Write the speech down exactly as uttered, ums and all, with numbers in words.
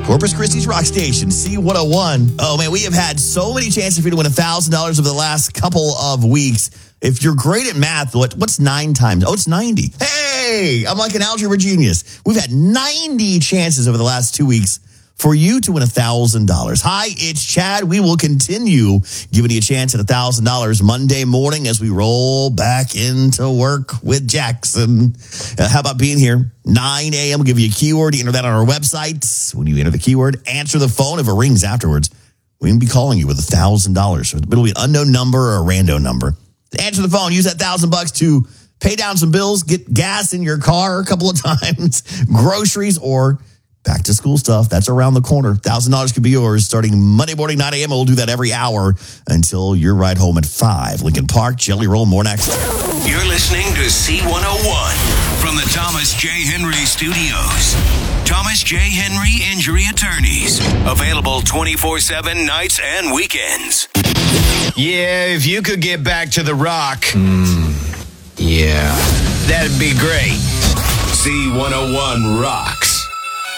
Corpus Christi's Rock Station, C one oh one. Oh, man, we have had so many chances for you to win one thousand dollars over the last couple of weeks. If you're great at math, what, what's nine times? Oh, it's ninety. Hey, I'm like an algebra genius. We've had ninety chances over the last two weeks for you to win one thousand dollars. Hi, it's Chad. We will continue giving you a chance at one thousand dollars Monday morning as we roll back into work with Jackson. Uh, how about being here? nine a.m. We'll give you a keyword. You enter that on our website. When you enter the keyword, answer the phone. If it rings afterwards, we can be calling you with one thousand dollars. So it'll be an unknown number or a random number. Answer the phone. Use that one thousand bucks to pay down some bills, get gas in your car a couple of times, groceries, or back to school stuff. That's around the corner. one thousand dollars could be yours starting Monday morning, nine a.m. We'll do that every hour until your ride home at five. Lincoln Park, Jelly Roll, more next. You're listening to C one oh one from the Thomas J. Henry Studios. Thomas J. Henry Injury Attorneys. Available twenty-four seven nights and weekends. Yeah, if you could get back to the rock. Mm, yeah, that'd be great. C one oh one rocks.